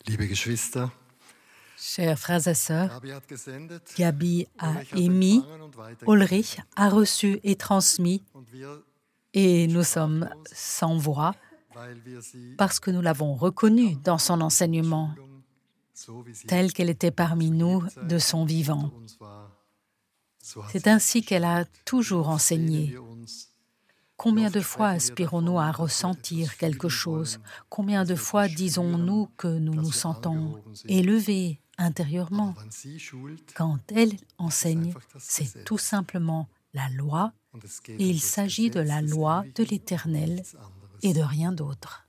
Liebe Geschwister, Chers frères et sœurs, Gabi hat gesendet, Gabi a Ulrich hat émis, empfangen und weitergegeben. Ulrich a reçu et transmis, Und wir, et nous sommes sans voix weil wir sie parce que nous l'avons reconnue dans son enseignement, so wie sie telle qu'elle était parmi nous de son vivant. zu uns war, so hat C'est sie ainsi qu'elle a toujours enseigné. wir uns. Combien de fois aspirons-nous à ressentir quelque chose? Combien de fois disons-nous que nous nous sentons élevés intérieurement? Wann sie schult, Quand elle enseigne, c'est tout simplement la loi, und es geht et um il das s'agit de la Gesetz des loi de Ewigen, l'Éternel nichts anderes. et de rien d'autre.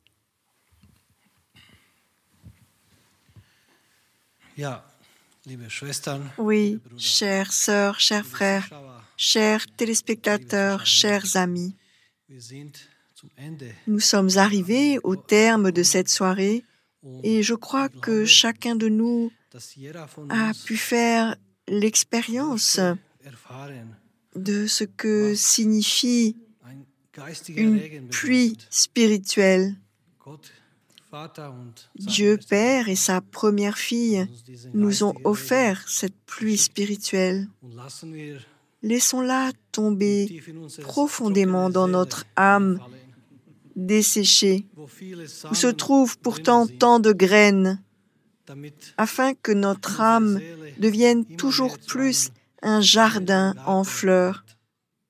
Ja, liebe Schwestern, Oui, chères sœurs, chers frères, Zuschauer, chers téléspectateurs, chers amis, wir sind zum Ende nous sommes arrivés au terme de cette soirée et je crois que chacun de nous dass jeder von a uns pu faire l'expérience erfahren, de ce que signifie ein geistiger une Regen pluie bedeutet. spirituelle. Gott, Vater und Dieu Père et sa première fille uns diesen nous ont geistigen offert cette pluie spirituelle. Regen und lassen wir Laissons-la tomber tief in unsere profondément dans trockene notre Seele âme fallen, desséchée, wo viele où se Samen trouvent pourtant drinnen sind, tant de graines, damit afin que notre âme unsere Seele devienne immer toujours mehr zu plus einem un jardin en Garten fleurs. wird.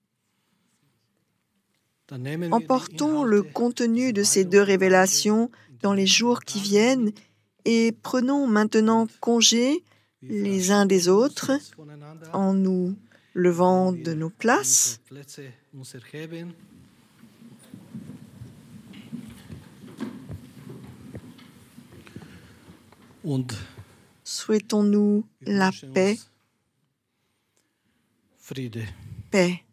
Dann nehmen wir die Emportons le Inhalte contenu de dieser ces deux beiden révélations Tage dans les jours qui viennent et prenons maintenant congé les uns des autres voneinander, en nous levant de nos places. unsere Plätze uns erheben. Und Souhaitons-nous wir la wünschen paix, uns Friede. paix.